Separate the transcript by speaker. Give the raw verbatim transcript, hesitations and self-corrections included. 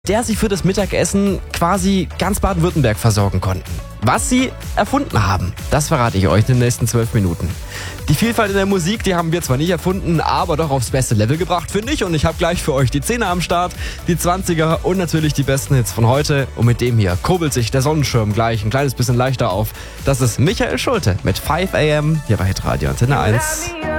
Speaker 1: der sie für das Mittagessen quasi ganz Baden-Württemberg versorgen konnten. Was sie erfunden haben, das verrate ich euch in den nächsten zwölf Minuten. Die Vielfalt in der Musik, die haben wir zwar nicht erfunden, aber doch aufs beste Level gebracht, finde ich. Und ich habe gleich für euch die Zehner am Start, die Zwanziger und natürlich die besten Hits von heute. Und mit dem hier kurbelt sich der Sonnenschirm gleich ein kleines bisschen leichter auf. Das ist Michael Schulte mit five a m hier bei Hitradio Antenne eins.